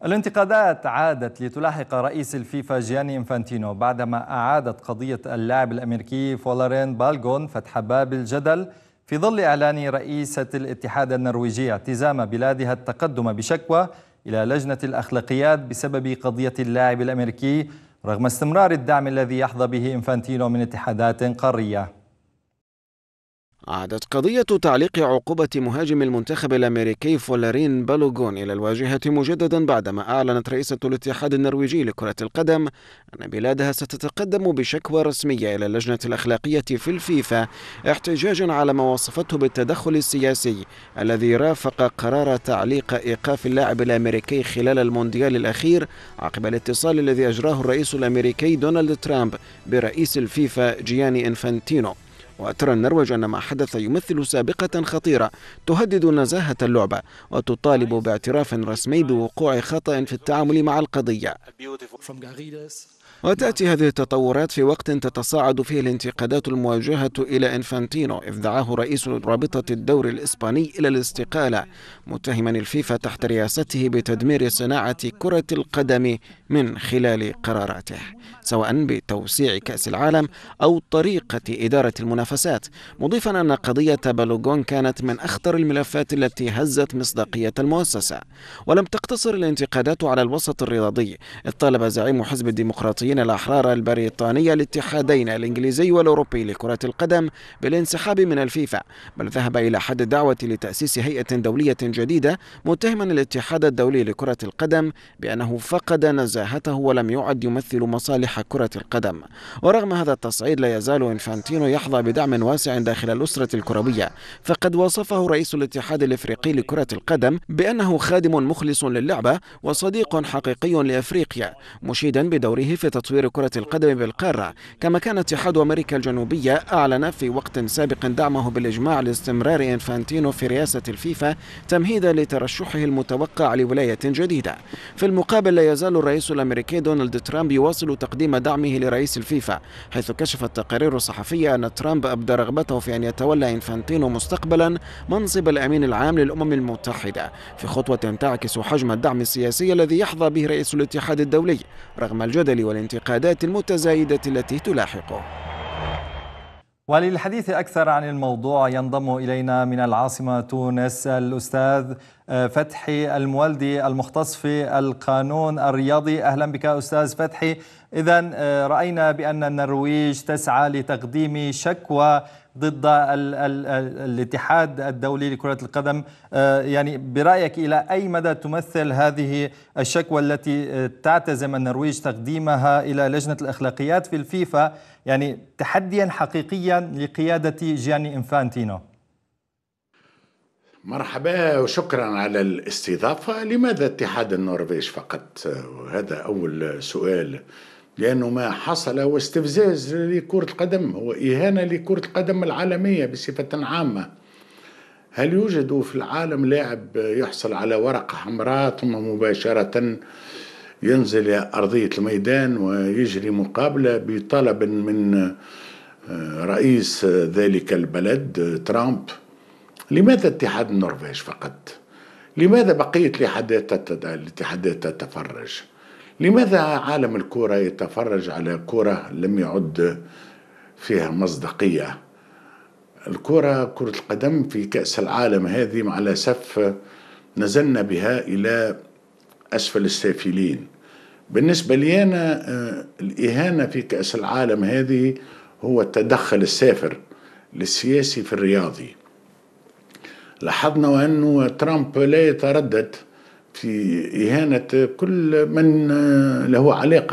الانتقادات عادت لتلاحق رئيس الفيفا جياني إنفانتينو بعدما أعادت قضية اللاعب الأمريكي فولارين بالغون فتح باب الجدل في ظل إعلان رئيسة الاتحاد النرويجي اعتزام بلادها التقدم بشكوى إلى لجنة الأخلاقيات بسبب قضية اللاعب الأمريكي رغم استمرار الدعم الذي يحظى به إنفانتينو من اتحادات قارية. عادت قضية تعليق عقوبة مهاجم المنتخب الأمريكي فولارين بالوغون إلى الواجهة مجددا بعدما أعلنت رئيسة الاتحاد النرويجي لكرة القدم أن بلادها ستتقدم بشكوى رسمية إلى اللجنة الأخلاقية في الفيفا احتجاجا على ما وصفته بالتدخل السياسي الذي رافق قرار تعليق إيقاف اللاعب الأمريكي خلال المونديال الأخير عقب الاتصال الذي أجراه الرئيس الأمريكي دونالد ترامب برئيس الفيفا جياني إنفانتينو. وترى النرويج أن ما حدث يمثل سابقة خطيرة تهدد نزاهة اللعبة وتطالب باعتراف رسمي بوقوع خطأ في التعامل مع القضية. وتأتي هذه التطورات في وقت تتصاعد فيه الانتقادات الموجهة إلى إنفانتينو إذ دعاه رئيس رابطة الدوري الإسباني إلى الاستقالة متهما الفيفا تحت رئاسته بتدمير صناعة كرة القدم من خلال قراراته سواء بتوسيع كأس العالم أو طريقة إدارة المنافسات، مضيفا أن قضية بالوغون كانت من أخطر الملفات التي هزت مصداقية المؤسسة. ولم تقتصر الانتقادات على الوسط الرياضي، إذ طالب زعيم حزب الديمقراطيين الأحرار البريطاني الاتحادين الإنجليزي والأوروبي لكرة القدم بالانسحاب من الفيفا، بل ذهب إلى حد الدعوة لتأسيس هيئة دولية جديدة متهما الاتحاد الدولي لكرة القدم بأنه فقد نزاهته ولم يعد يمثل مصالح كرة القدم. ورغم هذا التصعيد لا يزال إنفانتينو يحظى بدعم واسع داخل الأسرة الكروية، فقد وصفه رئيس الاتحاد الإفريقي لكرة القدم بأنه خادم مخلص للعبة وصديق حقيقي لأفريقيا، مشيدا بدوره في تطوير كرة القدم بالقارة. كما كان اتحاد أمريكا الجنوبية أعلن في وقت سابق دعمه بالإجماع لاستمرار إنفانتينو في رئاسة الفيفا تمهيدا لترشحه المتوقع لولاية جديدة. في المقابل لا يزال الرئيس الأمريكي دونالد ترامب يواصل تقديم دعمه لرئيس الفيفا، حيث كشفت تقارير صحفية أن ترامب أبدى رغبته في أن يتولى إنفانتينو مستقبلا منصب الأمين العام للأمم المتحدة، في خطوة تعكس حجم الدعم السياسي الذي يحظى به رئيس الاتحاد الدولي رغم الجدل والانتقادات المتزايدة التي تلاحقه. وللحديث أكثر عن الموضوع ينضم إلينا من العاصمة تونس الأستاذ فتحي المولدي المختص في القانون الرياضي. أهلا بك أستاذ فتحي. إذن رأينا بأن النرويج تسعى لتقديم شكوى ضد الاتحاد الدولي لكرة القدم، يعني برأيك إلى أي مدى تمثل هذه الشكوى التي تعتزم النرويج تقديمها إلى لجنة الأخلاقيات في الفيفا يعني تحديا حقيقيا لقيادة جياني إنفانتينو؟ مرحبا وشكرا على الاستضافة. لماذا اتحاد النرويج فقط؟ وهذا أول سؤال، لأنه ما حصل هو استفزاز لكرة القدم، هو إهانة لكرة القدم العالمية بصفة عامة. هل يوجد في العالم لاعب يحصل على ورقة حمراء ثم مباشرة ينزل إلى أرضية الميدان ويجري مقابلة بطلب من رئيس ذلك البلد ترامب؟ لماذا اتحاد النرويج فقط؟ لماذا بقية الاتحادات تتفرج؟ لماذا عالم الكرة يتفرج على كرة لم يعد فيها مصداقية؟ كرة القدم في كأس العالم هذه مع الأسف نزلنا بها إلى أسفل السافلين. بالنسبة لي أنا الإهانة في كأس العالم هذه هو التدخل السافر للسياسي في الرياضي. لاحظنا أنه ترامب لا يتردد في إهانة كل من له علاقة